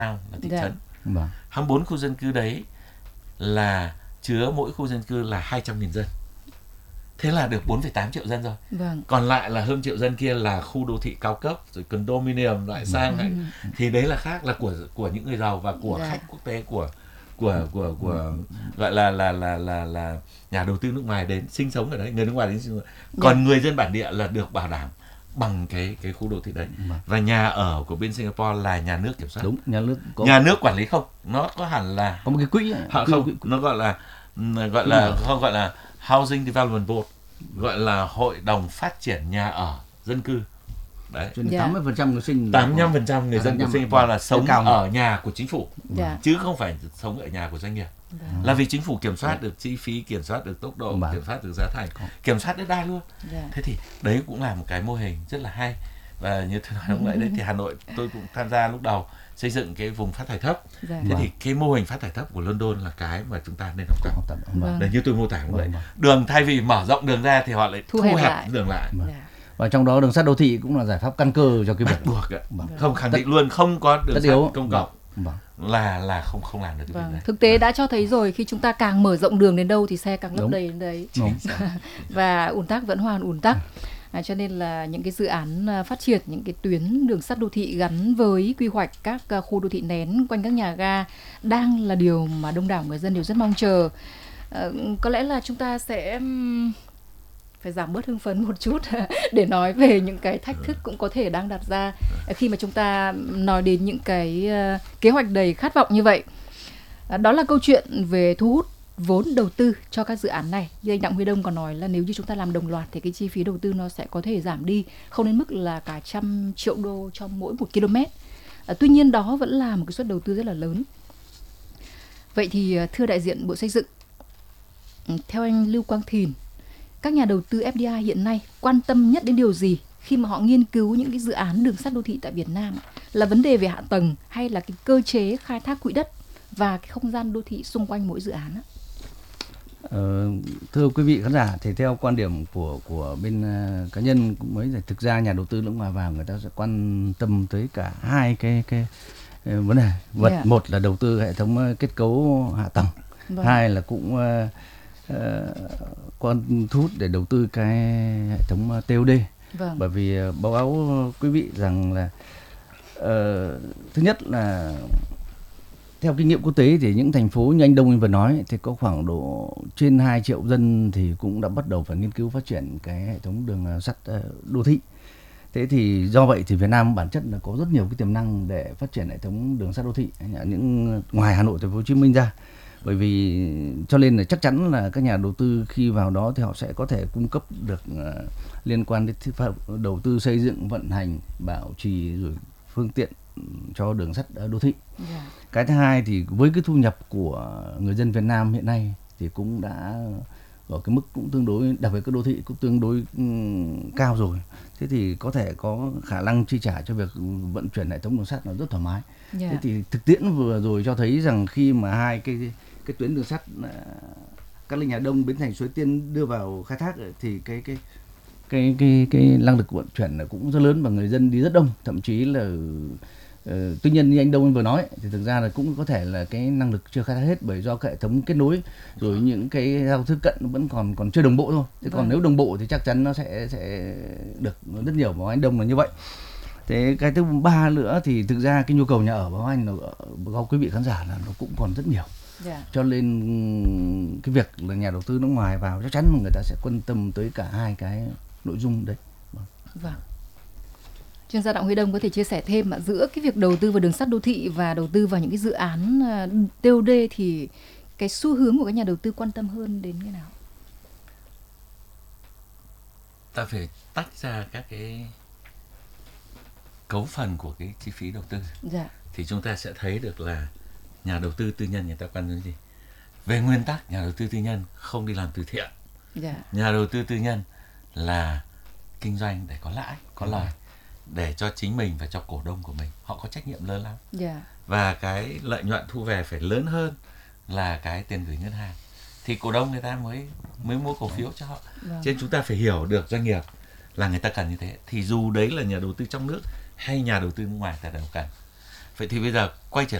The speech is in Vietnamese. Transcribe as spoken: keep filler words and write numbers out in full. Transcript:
là thị Dạ. trấn. Vâng. hai mươi bốn khu dân cư đấy là chứa mỗi khu dân cư là hai trăm nghìn dân. Thế là được bốn phẩy tám triệu dân rồi. Vâng. Còn lại là hơn triệu dân kia là khu đô thị cao cấp, rồi condominium loại sang hay. Thì đấy là khác, là của của những người giàu và của Dạ. khách quốc tế, của của của của gọi là là là là là nhà đầu tư nước ngoài đến sinh sống ở đấy, người nước ngoài đến sinh sống. Còn Dạ. người dân bản địa là được bảo đảm bằng cái cái khu đô thị đấy. Và nhà ở của bên Singapore là nhà nước kiểm soát. Đúng, nhà nước có Nhà nước quản lý không, nó có hẳn là có một cái quỹ ấy, họ quỹ- không, quỹ- nó gọi là gọi là không gọi là Housing Development Board, gọi là hội đồng phát triển nhà ở dân cư. Đấy. cho nên Dạ. tám mươi phần trăm người sinh tám mươi lăm phần trăm người dân của tám mươi lăm Singapore là sống cao ở nhà của chính phủ, Dạ. chứ không phải sống ở nhà của doanh nghiệp. Là vì chính phủ kiểm soát được chi phí, kiểm soát được tốc độ, Vâng. kiểm soát được giá thành, kiểm soát đất đai luôn. Dạ. Thế thì đấy cũng là một cái mô hình rất là hay. Và như tôi nói lúc nãy đấy, thì Hà Nội tôi cũng tham gia lúc đầu xây dựng cái vùng phát thải thấp. Dạ. Thế thì cái mô hình phát thải thấp của London là cái mà chúng ta nên học tập. học tập. Vâng. Đấy, như tôi mô tả cũng vậy. Vâng. Đường thay vì mở rộng đường ra thì họ lại Thu thu, hẹp hẹp, lại. đường lại. Vâng. Dạ. Và trong đó đường sắt đô thị cũng là giải pháp căn cơ cho cái Bắt việc buộc ạ. Vâng. Không, khẳng định luôn không có đường tất sắt yếu công cộng Vâng. là là không không làm được cái việc Vâng. này. Thực tế đã cho thấy rồi, khi chúng ta càng mở rộng đường đến đâu thì xe càng lấp Đúng. đầy đến đấy. Đúng. Và ùn tắc vẫn hoàn ùn tắc. À, cho nên là những cái dự án à, phát triển những cái tuyến đường sắt đô thị gắn với quy hoạch các à, khu đô thị nén quanh các nhà ga đang là điều mà đông đảo người dân đều rất mong chờ. À, có lẽ là chúng ta sẽ ừm, phải giảm bớt hưng phấn một chút để nói về những cái thách thức cũng có thể đang đặt ra khi mà chúng ta nói đến những cái à, kế hoạch đầy khát vọng như vậy. À, đó là câu chuyện về thu hút vốn đầu tư cho các dự án này. Như anh Đặng Huy Đông còn nói là nếu như chúng ta làm đồng loạt thì cái chi phí đầu tư nó sẽ có thể giảm đi, không đến mức là cả trăm triệu đô cho mỗi một km. À, tuy nhiên đó vẫn là một cái suất đầu tư rất là lớn. Vậy thì thưa đại diện Bộ Xây dựng, theo anh Lưu Quang Thìn, các nhà đầu tư ép đê i hiện nay quan tâm nhất đến điều gì khi mà họ nghiên cứu những cái dự án đường sắt đô thị tại Việt Nam? Là vấn đề về hạ tầng hay là cái cơ chế khai thác quỹ đất và cái không gian đô thị xung quanh mỗi dự án á? Ờ, thưa quý vị khán giả, thì theo quan điểm của của bên uh, cá nhân cũng mới là thực ra nhà đầu tư nước ngoài vào người ta sẽ quan tâm tới cả hai cái cái, cái vấn đề. Vật Yeah. Một là đầu tư hệ thống uh, kết cấu hạ tầng, Vâng. hai là cũng uh, uh, quan thu hút để đầu tư cái hệ thống uh, tê ô đê. Vâng. Bởi vì uh, báo cáo quý vị rằng là uh, thứ nhất là theo kinh nghiệm quốc tế thì những thành phố như anh Đông anh vừa nói thì có khoảng độ trên hai triệu dân thì cũng đã bắt đầu phải nghiên cứu phát triển cái hệ thống đường sắt đô thị. Thế thì do vậy thì Việt Nam bản chất là có rất nhiều cái tiềm năng để phát triển hệ thống đường sắt đô thị những ngoài Hà Nội, Thành phố Hồ Chí Minh ra. Bởi vì cho nên là chắc chắn là các nhà đầu tư khi vào đó thì họ sẽ có thể cung cấp được uh, liên quan đến đầu tư xây dựng, vận hành, bảo trì rồi phương tiện cho đường sắt đô thị. Yeah. Cái thứ hai thì với cái thu nhập của người dân Việt Nam hiện nay thì cũng đã ở cái mức cũng tương đối, đặc biệt các đô thị cũng tương đối um, cao rồi. Thế thì có thể có khả năng chi trả cho việc vận chuyển hệ thống đường sắt nó rất thoải mái. Yeah. Thế thì thực tiễn vừa rồi cho thấy rằng khi mà hai cái cái tuyến đường sắt Cát Linh Hà Đông, Bến Thành Suối Tiên đưa vào khai thác thì cái cái cái cái cái năng lực vận chuyển cũng rất lớn và người dân đi rất đông, thậm chí là uh, tuy nhiên như anh Đông vừa nói thì thực ra là cũng có thể là cái năng lực chưa khai thác hết bởi do cái hệ thống kết nối rồi những cái giao thức cận nó vẫn còn còn chưa đồng bộ thôi. Thế còn Vâng. nếu đồng bộ thì chắc chắn nó sẽ sẽ được rất nhiều. Báo anh Đông là như vậy. Thế cái thứ ba nữa thì thực ra cái nhu cầu nhà ở báo anh là báo quý vị khán giả là nó cũng còn rất nhiều. Yeah. Cho nên cái việc là nhà đầu tư nước ngoài vào chắc chắn là người ta sẽ quan tâm tới cả hai cái nội dung đấy. Vâng. Chuyên gia Đặng Huy Đông có thể chia sẻ thêm mà giữa cái việc đầu tư vào đường sắt đô thị và đầu tư vào những cái dự án tê ô đê thì cái xu hướng của các nhà đầu tư quan tâm hơn đến cái nào? Ta phải tách ra các cái cấu phần của cái chi phí đầu tư. Dạ. Thì chúng ta sẽ thấy được là nhà đầu tư tư nhân người ta quan tâm gì. Về nguyên tắc, nhà đầu tư tư nhân không đi làm từ thiện. Dạ. Nhà đầu tư tư nhân là kinh doanh để có lãi, có lời, để cho chính mình và cho cổ đông của mình. Họ có trách nhiệm lớn lắm. Dạ. Và cái lợi nhuận thu về phải lớn hơn là cái tiền gửi ngân hàng. Thì cổ đông người ta mới mới mua cổ phiếu cho họ. Vâng. Cho nên chúng ta phải hiểu được doanh nghiệp là người ta cần như thế. Thì dù đấy là nhà đầu tư trong nước hay nhà đầu tư nước ngoài ta đều cần. Vậy thì bây giờ quay trở